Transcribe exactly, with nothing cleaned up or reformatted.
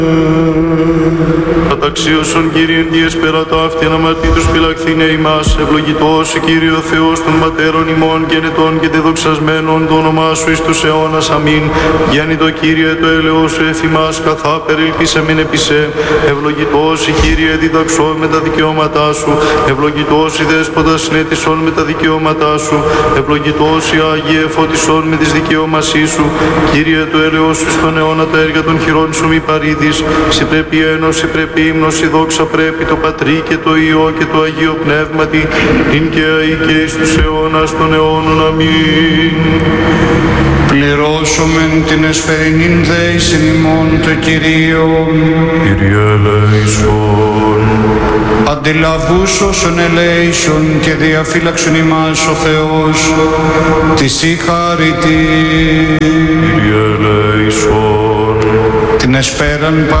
Καταξίωσον Κύριε διες πέρα τα αυτή αναμαρτήτους φυλαχθήνε ημάς, ευλογητός Κύριε ο Θεός των πατέρων ημών και νετών και τεδοξασμένων το όνομά σου εις τους αιώνας αμήν. Γέννητο Κύριε το έλεος σου εφημάς καθά περιλπίσαμεν επισέ, ευλογητός Κύριε διδαξών με τα δικαιώματά σου, ευλογητός η δέσποτας συνέτησον με τα δικαιώματά σου, ευλογητός η Άγιε φωτισόν με τις δικαιώμασή σου. Κύριε το έλεος σου στον αιώνα τα έργα των χειρών σου μη παρήδεις, σι πρέπει ένωση, πρέπει ύμνος, η δόξα πρέπει το Πατρί και το Υιό και το Αγίο Πνεύματι, ειν και αεί και εις τους αιώνας των αιώνων. Αμήν. Πληρώσομεν την εσπερινήν δέησιν ημών το Κυρίο. Κύριε ελέησον. Αντιλαβούς όσων ελέησον και διαφύλαξον ημάς ο Θεός, της η χάρητη. Κύριε ελέησον. Την εσπέραν